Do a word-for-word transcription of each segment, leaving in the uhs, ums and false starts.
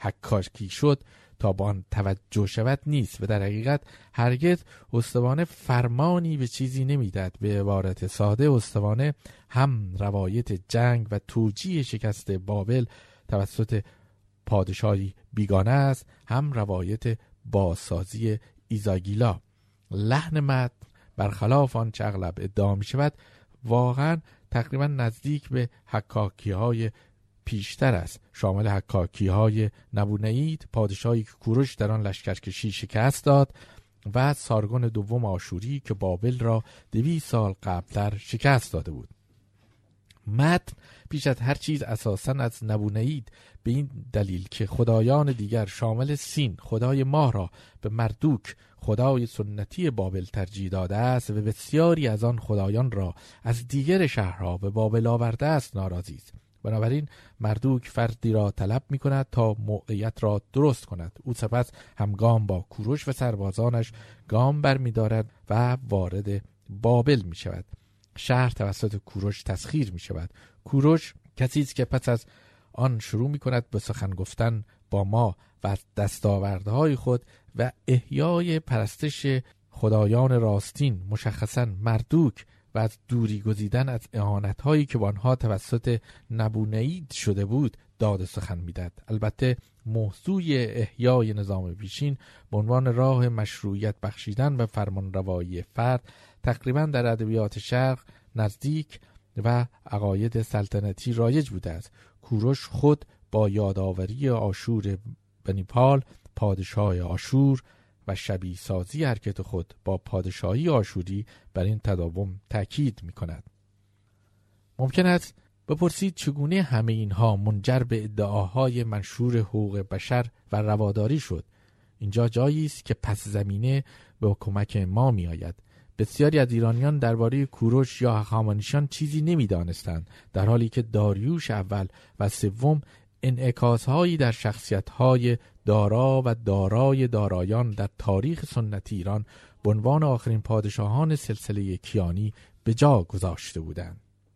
حکاکی شد تا با آن توجه شود نیست و در حقیقت هرگز استوانه فرمانی به چیزی نمیداد. به عبارت ساده استوانه هم روایت جنگ و توجیه شکست بابل توسط پادشاهی بیگانه است، هم روایت بازسازی ایزاگیلا. لحن متن برخلاف آنچه اغلب ادعا می شود واقعا تقریبا نزدیک به حکاکی های پیشتر است، شامل حکاکی های نبونید، پادشاهی که کوروش در آن لشکرکشی شکست داد، و سارگون دوم آشوری که بابل را دویست سال قبلتر شکست داده بود. متن پیش از هر چیز اساساً از نبونید به این دلیل که خدایان دیگر شامل سین خدای ماه را به مردوک خدای سنتی بابل ترجیح داده است و بسیاری از آن خدایان را از دیگر شهرها به بابل آورده است ناراضی است. بنابراین مردوک فردی را طلب می کند تا موقعیت را درست کند. او سپس همگام با کوروش و سربازانش گام بر می دارد و وارد بابل می شود. شهر توسط کوروش تسخیر می شود. کوروش کسی است که پس از آن شروع می کند به سخن گفتن با ما و از دستاوردهای خود و احیای پرستش خدایان راستین، مشخصاً مردوک، و از دوری گزیدن از اهانت‌هایی که با آنها توسط نبونید شده بود داد سخن می‌داد. البته موضوع احیای نظام پیشین به عنوان راه مشروعیت بخشیدن و فرمانروایی فرد تقریباً در ادبیات شرق نزدیک و عقاید سلطنتی رایج بوده است. کوروش خود با یادآوری آشور بنیپال پادشاه آشور و شبیه سازی حرکت خود با پادشاهی آشوری بر این تداوم تأکید می کند. ممکن است بپرسید چگونه همه اینها منجر به ادعاهای منشور حقوق بشر و رواداری شد؟ اینجا جایی است که پس زمینه به کمک ما می آید. بسیاری از ایرانیان درباره کوروش یا هخامنشیان چیزی نمی دانستند، در حالی که داریوش اول و سوم انعکاس‌هایی در شخصیت‌های دارا و دارای دارایان در تاریخ سنتی ایران به عنوان آخرین پادشاهان سلسله کیانی به جا گذاشته بودند.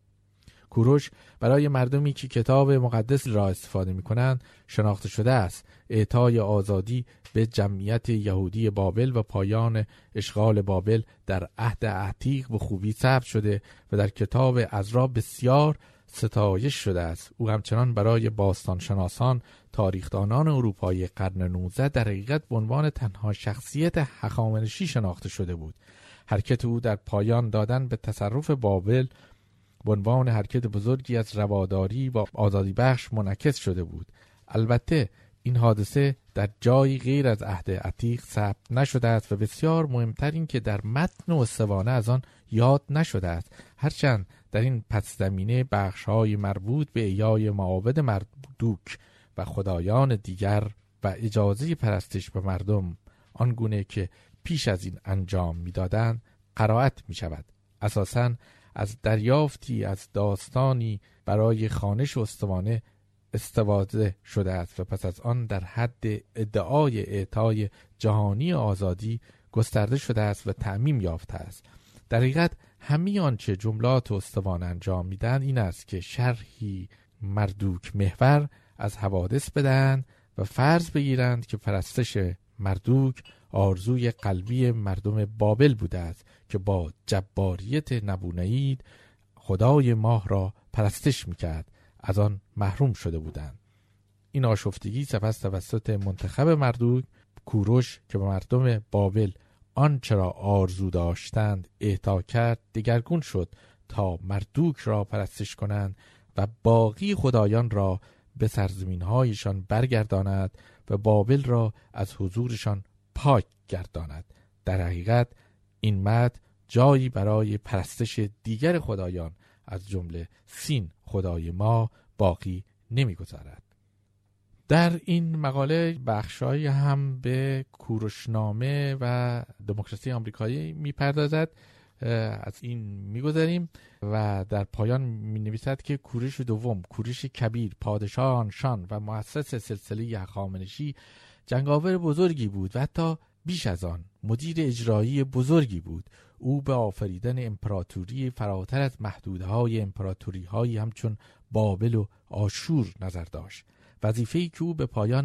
کوروش برای مردمی که کتاب مقدس را استفاده می‌کنند شناخته شده است. اعطای آزادی به جمعیت یهودی بابل و پایان اشغال بابل در عهد عتیق به خوبی ثبت شده و در کتاب عزرا بسیار ستایش شده است. او همچنان برای باستانشناسان، تاریخدانان اروپایی قرن نوزدهم در حقیقت به عنوان تنها شخصیت هخامنشی شناخته شده بود. حرکت او در پایان دادن به تصرف بابل به عنوان حرکت بزرگی از رواداری و آزادی بخش منعکس شده بود. البته این حادثه در جایی غیر از عهد عتیق ثبت نشده است و بسیار مهمتر این که در متن و اسطوانه از آن یاد نشده است، هرچند در این پس زمینه بخش‌های مربوط به احیای معابد مردوک و خدایان دیگر و اجازه پرستش به مردم آنگونه که پیش از این انجام می‌دادند قرائت می‌شود. اساساً از دریافتی از داستانی برای خوانش اسطوانه استفاده شده است و پس از آن در حد ادعای اعطای جهانی آزادی گسترده شده است و تعمیم یافته است. در حقیقت همه آنچه جملات اسطوانه انجام میدن این است که شرحی مردوک محور از حوادث بدن و فرض بگیرند که پرستش مردوک آرزوی قلبی مردم بابل بوده است که با جباریت نبونید خدای ماه را پرستش میکرد، از آن محروم شده بودند. این آشفتگی سپس توسط منتخب مردوک کوروش که به مردم بابل آنچه را آرزو داشتند اعطا کرد دگرگون شد تا مردوک را پرستش کنند و باقی خدایان را به سرزمین‌هایشان برگرداند و بابل را از حضورشان پاک گرداند. در حقیقت این متن جایی برای پرستش دیگر خدایان از جمله سین خدای ما باقی نمی‌گذارد. در این مقاله بخشایی هم به کوروشنامه و دموکراسی آمریکایی میپردازد. از این میگذاریم و در پایان مینویسد که کوروش دوم، کوروش کبیر، پادشاه آنشان و مؤسس سلسله هخامنشی جنگاور بزرگی بود و حتی بیش از آن مدیر اجرایی بزرگی بود. او به آفریدن امپراتوری فراتر از محدودهای امپراتوری‌هایی همچون بابل و آشور نظر داشت. وظیفه‌ای که او به پایان